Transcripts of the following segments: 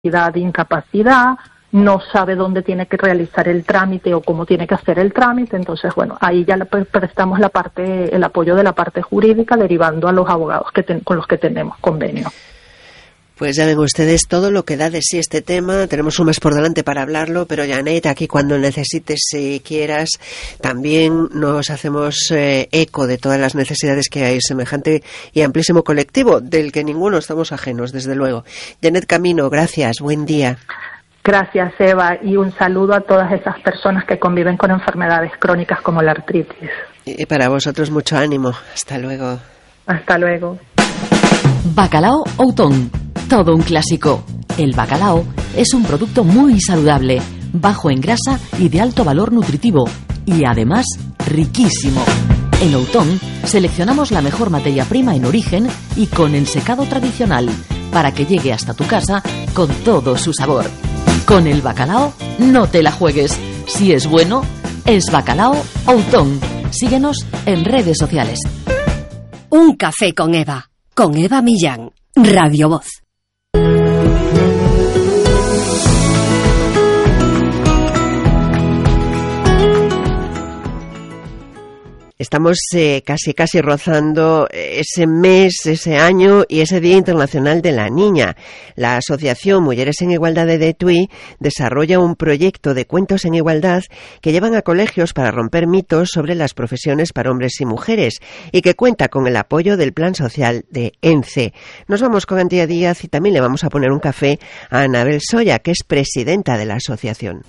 de incapacidad, no sabe dónde tiene que realizar el trámite o cómo tiene que hacer el trámite. Entonces, bueno, ahí ya prestamos el apoyo de la parte jurídica, derivando a los abogados con los que tenemos convenio. Pues ya ven ustedes todo lo que da de sí este tema. Tenemos un mes por delante para hablarlo, pero Janet, aquí cuando necesites, si quieras, también nos hacemos eco de todas las necesidades que hay, semejante y amplísimo colectivo, del que ninguno estamos ajenos, desde luego. Janet Camino, gracias, buen día. Gracias, Eva, y un saludo a todas esas personas que conviven con enfermedades crónicas como la artritis. Y para vosotros mucho ánimo. Hasta luego. Hasta luego. Bacalao Outón. Todo un clásico. El bacalao es un producto muy saludable, bajo en grasa y de alto valor nutritivo, y además riquísimo. En Outón seleccionamos la mejor materia prima en origen y con ensecado tradicional, para que llegue hasta tu casa con todo su sabor. Con el bacalao no te la juegues. Si es bueno, es Bacalao Outón. Síguenos en redes sociales. Un café con Eva Millán, Radio Voz. Estamos casi rozando ese mes, ese año y ese Día Internacional de la Niña. La Asociación Mujeres en Igualdad de Tui desarrolla un proyecto de cuentos en igualdad que llevan a colegios para romper mitos sobre las profesiones para hombres y mujeres y que cuenta con el apoyo del Plan Social de ENCE. Nos vamos con Antía Díaz y también le vamos a poner un café a Anabel Soya, que es presidenta de la asociación.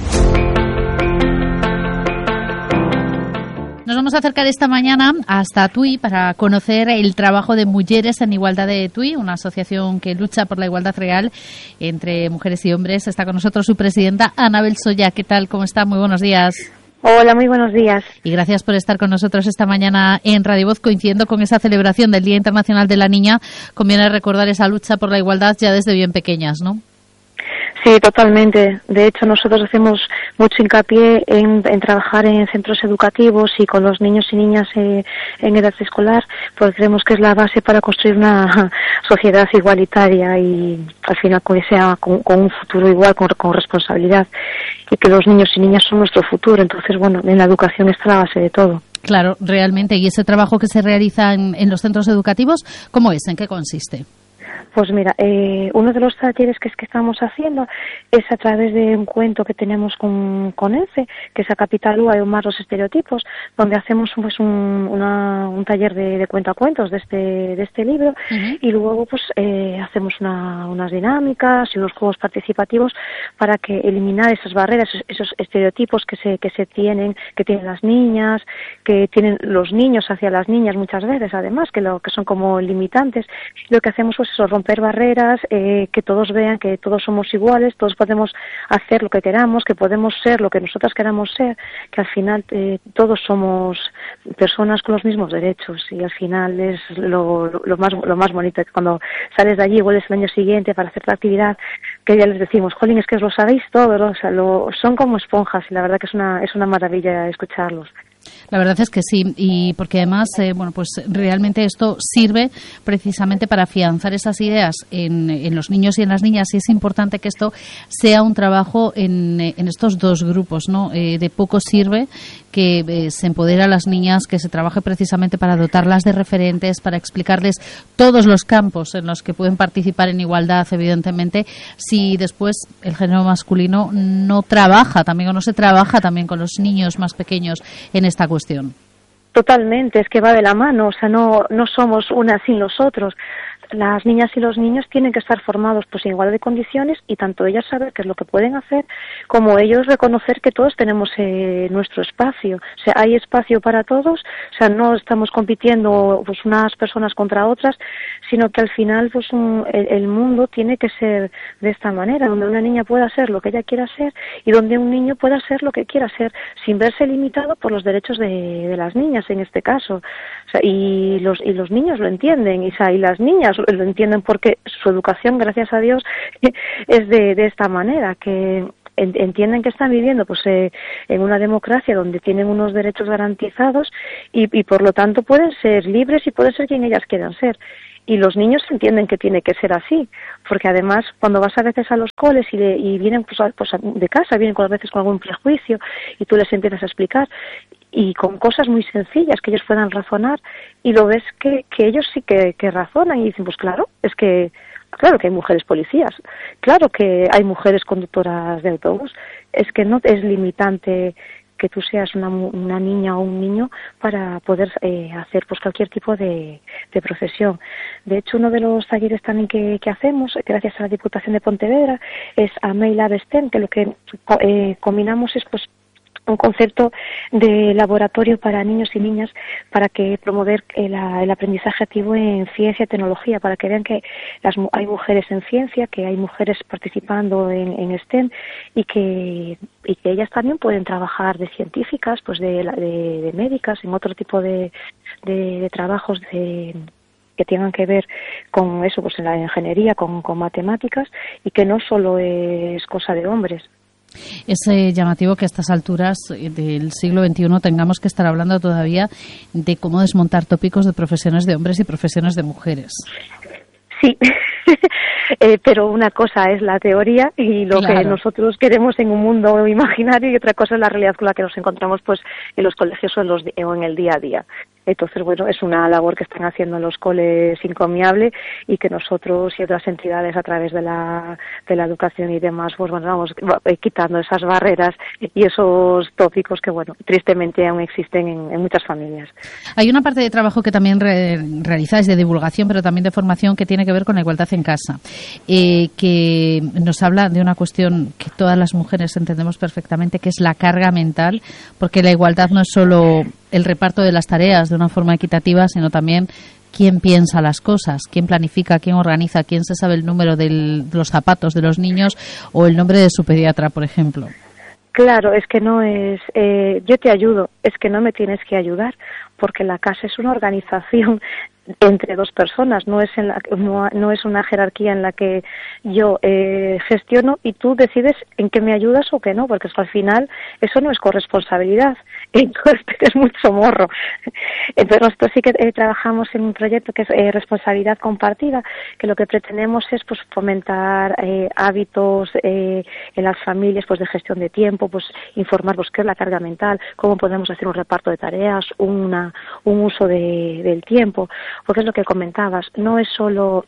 Nos vamos a acercar esta mañana hasta Tui para conocer el trabajo de Mujeres en Igualdad de Tui, una asociación que lucha por la igualdad real entre mujeres y hombres. Está con nosotros su presidenta, Anabel Soya. ¿Qué tal? ¿Cómo está? Muy buenos días. Hola, muy buenos días. Y gracias por estar con nosotros esta mañana en Radio Voz, coincidiendo con esa celebración del Día Internacional de la Niña. Conviene recordar esa lucha por la igualdad ya desde bien pequeñas, ¿no? Sí, totalmente. De hecho, nosotros hacemos mucho hincapié en trabajar en centros educativos y con los niños y niñas en edad escolar, porque creemos que es la base para construir una sociedad igualitaria y al final con un futuro igual, con responsabilidad, y que los niños y niñas son nuestro futuro. Entonces, bueno, en la educación está la base de todo. Claro, realmente. ¿Y ese trabajo que se realiza en los centros educativos, cómo es? ¿En qué consiste? Pues mira, uno de los talleres que estamos haciendo es a través de un cuento que tenemos con ENCE, que es a Capitalúa y más los estereotipos, donde hacemos pues un taller de cuentacuentos de este libro. Uh-huh. Y luego pues hacemos unas dinámicas y unos juegos participativos para que eliminar esas barreras, esos estereotipos que tienen las niñas, que tienen los niños hacia las niñas muchas veces, además, que son como limitantes. Lo que hacemos pues es romper barreras, que todos vean que todos somos iguales, todos podemos hacer lo que queramos, que podemos ser lo que nosotras queramos ser, que al final todos somos personas con los mismos derechos, y al final es lo más bonito, que cuando sales de allí y vuelves el año siguiente para hacer la actividad, que ya les decimos, jolín, es que os lo sabéis todo, ¿no? O sea, son como esponjas, y la verdad que es una maravilla escucharlos. La verdad es que sí, y porque además, pues realmente esto sirve precisamente para afianzar esas ideas en los niños y en las niñas, y es importante que esto sea un trabajo en estos dos grupos, ¿no? De poco sirve que se empodere a las niñas, que se trabaje precisamente para dotarlas de referentes, para explicarles todos los campos en los que pueden participar en igualdad, evidentemente, si después el género masculino no trabaja también o no se trabaja también con los niños más pequeños en esta cuestión. Totalmente, es que va de la mano, o sea, no somos una sin los otros. Las niñas y los niños tienen que estar formados pues en igualdad de condiciones, y tanto ellas saber qué es lo que pueden hacer, como ellos reconocer que todos tenemos nuestro espacio. O sea, hay espacio para todos, o sea, no estamos compitiendo pues unas personas contra otras, sino que al final pues el mundo tiene que ser de esta manera, donde una niña pueda ser lo que ella quiera ser y donde un niño pueda ser lo que quiera ser, sin verse limitado por los derechos de las niñas en este caso. O sea, y los niños lo entienden, y las niñas lo entienden, porque su educación, gracias a Dios, es de esta manera, que entienden que están viviendo pues en una democracia donde tienen unos derechos garantizados, y por lo tanto pueden ser libres y pueden ser quien ellas quieran ser. y los niños entienden que tiene que ser así, porque además cuando vas a veces a los coles y vienen pues de casa, vienen a veces con algún prejuicio y tú les empiezas a explicar y con cosas muy sencillas que ellos puedan razonar y lo ves que ellos sí que razonan y dicen, pues claro que hay mujeres policías, claro que hay mujeres conductoras de autobús, es que no es limitante que tú seas una niña o un niño para poder hacer pues cualquier tipo de profesión. De hecho, uno de los talleres también que hacemos, gracias a la Diputación de Pontevedra, es AMEI Lab STEM, que lo que combinamos es pues un concepto de laboratorio para niños y niñas para que promover el aprendizaje activo en ciencia y tecnología, para que vean que hay mujeres en ciencia, que hay mujeres participando en STEM y que ellas también pueden trabajar de científicas, pues de médicas, en otro tipo de trabajos que tengan que ver con eso, pues en la ingeniería, con matemáticas, y que no solo es cosa de hombres. Es llamativo que a estas alturas del siglo XXI tengamos que estar hablando todavía de cómo desmontar tópicos de profesiones de hombres y profesiones de mujeres. Sí, pero una cosa es la teoría y lo que nosotros queremos en un mundo imaginario, y otra cosa es la realidad con la que nos encontramos pues en los colegios o en el día a día. Entonces, bueno, es una labor que están haciendo los coles encomiable y que nosotros y otras entidades a través de la educación y demás, pues bueno, vamos quitando esas barreras y esos tópicos que, bueno, tristemente aún existen en muchas familias. Hay una parte de trabajo que también realizáis de divulgación, pero también de formación, que tiene que ver con la igualdad en casa, que nos habla de una cuestión que todas las mujeres entendemos perfectamente, que es la carga mental, porque la igualdad no es solo el reparto de las tareas de una forma equitativa, sino también quién piensa las cosas, quién planifica, quién organiza, quién se sabe el número de los zapatos de los niños o el nombre de su pediatra, por ejemplo. Claro, es que no es yo te ayudo, es que no me tienes que ayudar, porque la casa es una organización entre dos personas, no es una jerarquía en la que yo gestiono y tú decides en qué me ayudas o qué no, porque al final eso no es corresponsabilidad, entonces es mucho morro. Entonces nosotros sí que trabajamos en un proyecto que es responsabilidad compartida, que lo que pretendemos es pues fomentar hábitos en las familias, pues de gestión de tiempo, pues informar pues qué es la carga mental, cómo podemos hacer un reparto de tareas, un uso del tiempo. Porque es lo que comentabas, no es solo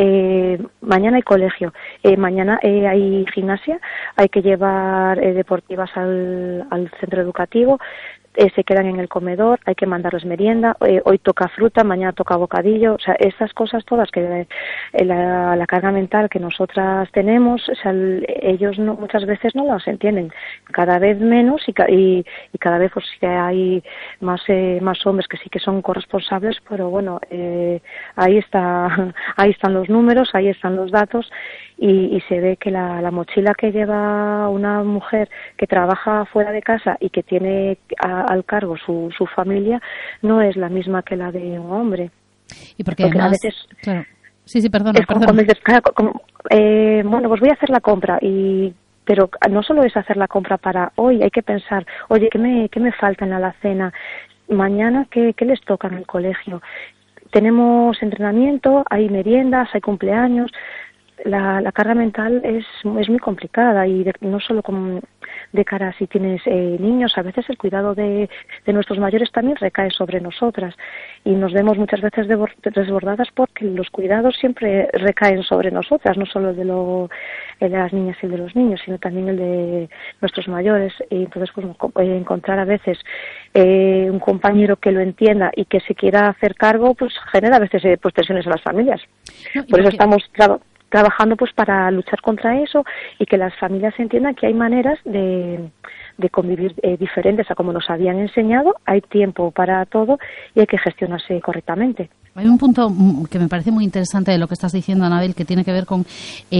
mañana hay colegio, mañana hay gimnasia, hay que llevar deportivas al centro educativo, se quedan en el comedor, hay que mandarles merienda, hoy toca fruta, mañana toca bocadillo, o sea, estas cosas todas que la carga mental que nosotras tenemos, o sea, ellos muchas veces no las entienden, cada vez menos y cada vez pues que hay más hombres que sí que son corresponsables, pero bueno, ahí están los números, ahí están los datos y se ve que la mochila que lleva una mujer que trabaja fuera de casa y que tiene al cargo su familia no es la misma que la de un hombre. Y porque además, a veces, claro. Sí, perdona. Cuando dices, bueno, pues voy a hacer la compra pero no solo es hacer la compra para hoy, hay que pensar, oye, ¿qué me falta en la alacena? Mañana, ¿qué les toca en el colegio? Tenemos entrenamiento, hay meriendas, hay cumpleaños. La carga mental es muy complicada y no solo de cara a si tienes niños, a veces el cuidado de nuestros mayores también recae sobre nosotras y nos vemos muchas veces desbordadas porque los cuidados siempre recaen sobre nosotras, no solo el de las niñas y el de los niños, sino también el de nuestros mayores. Y entonces pues encontrar a veces un compañero que lo entienda y que se quiera hacer cargo, pues genera a veces pues tensiones a las familias. Por eso estamos trabajando pues para luchar contra eso y que las familias entiendan que hay maneras de convivir diferentes a como nos habían enseñado, hay tiempo para todo y hay que gestionarse correctamente. Hay un punto que me parece muy interesante de lo que estás diciendo, Anabel, que tiene que ver con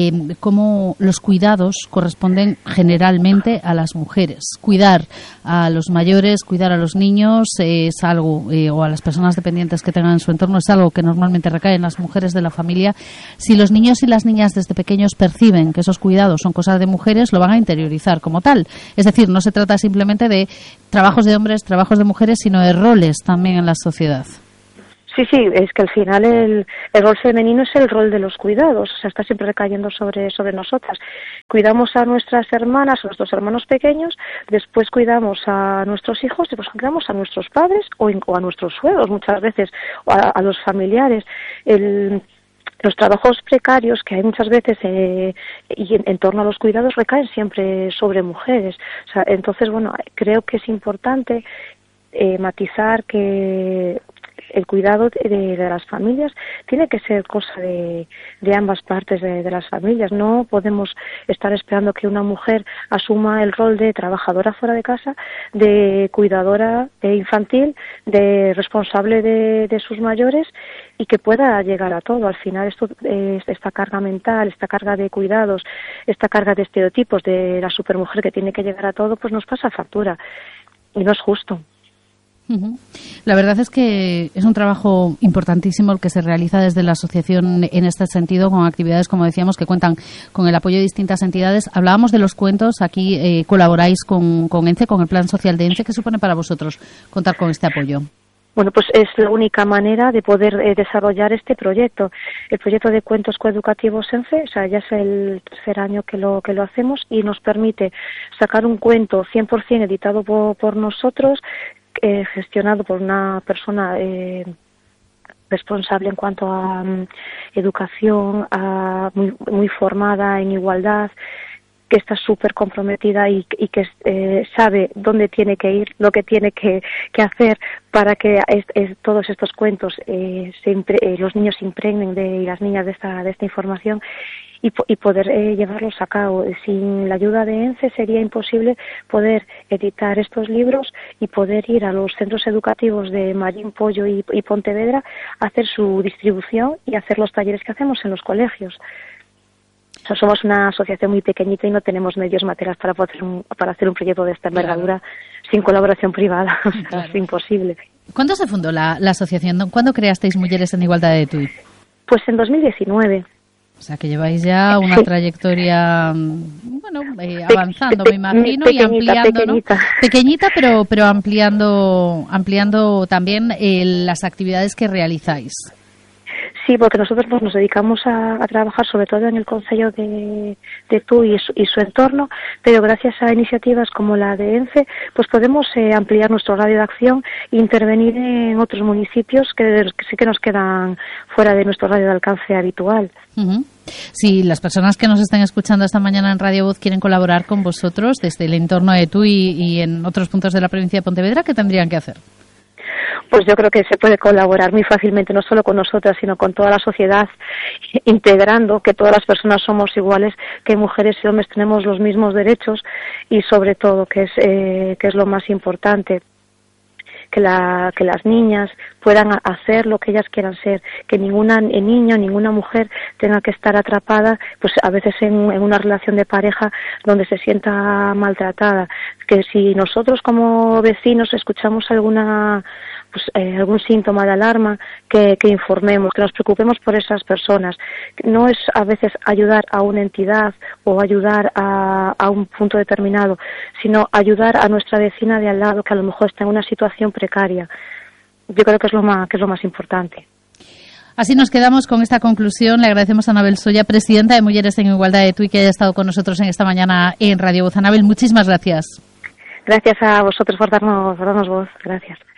cómo los cuidados corresponden generalmente a las mujeres. Cuidar a los mayores, cuidar a los niños es algo, o a las personas dependientes que tengan en su entorno, es algo que normalmente recae en las mujeres de la familia. Si los niños y las niñas desde pequeños perciben que esos cuidados son cosas de mujeres, lo van a interiorizar como tal. Es decir, no se trata simplemente de trabajos de hombres, trabajos de mujeres, sino de roles también en la sociedad. Sí, es que al final el rol femenino es el rol de los cuidados, o sea, está siempre recayendo sobre nosotras. Cuidamos a nuestras hermanas, a nuestros hermanos pequeños, después cuidamos a nuestros hijos, después cuidamos a nuestros padres o a nuestros suegros muchas veces, o a los familiares. Los trabajos precarios que hay muchas veces y en torno a los cuidados recaen siempre sobre mujeres. O sea, entonces, bueno, creo que es importante matizar que el cuidado de las familias tiene que ser cosa de ambas partes de las familias. No podemos estar esperando que una mujer asuma el rol de trabajadora fuera de casa, de cuidadora infantil, de responsable de sus mayores y que pueda llegar a todo. Al final esta carga mental, esta carga de cuidados, esta carga de estereotipos de la supermujer que tiene que llegar a todo, pues nos pasa factura y no es justo. La verdad es que es un trabajo importantísimo el que se realiza desde la asociación en este sentido, con actividades, como decíamos, que cuentan con el apoyo de distintas entidades. Hablábamos de los cuentos, aquí colaboráis con ENCE, con el Plan Social de ENCE. ¿Qué supone para vosotros contar con este apoyo? Bueno, pues es la única manera de poder desarrollar este proyecto. El proyecto de cuentos coeducativos ENCE, o sea, ya es el tercer año que lo hacemos y nos permite sacar un cuento 100% editado por nosotros, gestionado por una persona responsable en cuanto a educación, muy formada en igualdad, que está súper comprometida y que sabe dónde tiene que ir, lo que tiene que hacer para que todos estos cuentos los niños se impregnen y las niñas de esta información y poder llevarlos a cabo. Sin la ayuda de ENCE sería imposible poder editar estos libros y poder ir a los centros educativos de Marín, Pollo y Pontevedra a hacer su distribución y hacer los talleres que hacemos en los colegios. O sea, somos una asociación muy pequeñita y no tenemos medios materiales para hacer un proyecto de esta envergadura sin colaboración privada. O sea, es imposible. ¿Cuándo se fundó la asociación? ¿Cuándo creasteis Mujeres en Igualdad de Tui? Pues en 2019. O sea, que lleváis ya una trayectoria, avanzando, me imagino, y ampliando, pequeñita. ¿no? Pequeñita, pero ampliando también las actividades que realizáis. Sí, porque nosotros nos dedicamos a trabajar sobre todo en el concello de Tui y su entorno, pero gracias a iniciativas como la de ENCE, pues podemos ampliar nuestro radio de acción e intervenir en otros municipios que sí que nos quedan fuera de nuestro radio de alcance habitual. Uh-huh. Si las personas que nos están escuchando esta mañana en Radio Voz quieren colaborar con vosotros desde el entorno de Tui y en otros puntos de la provincia de Pontevedra, ¿qué tendrían que hacer? Pues yo creo que se puede colaborar muy fácilmente, no solo con nosotras, sino con toda la sociedad, integrando que todas las personas somos iguales, que mujeres y hombres tenemos los mismos derechos y sobre todo, que es lo más importante, que las niñas puedan hacer lo que ellas quieran ser, que ninguna niña, ninguna mujer tenga que estar atrapada, pues a veces en una relación de pareja donde se sienta maltratada, que si nosotros como vecinos escuchamos algún síntoma de alarma, que informemos, que nos preocupemos por esas personas. No es a veces ayudar a una entidad o ayudar a un punto determinado, sino ayudar a nuestra vecina de al lado que a lo mejor está en una situación precaria. Yo creo que es lo más importante. Así nos quedamos con esta conclusión. Le agradecemos a Anabel Soya, presidenta de Mujeres en Igualdad de Tui, que haya estado con nosotros en esta mañana en Radio Voz. Anabel, muchísimas gracias. Gracias a vosotros por darnos voz. Gracias.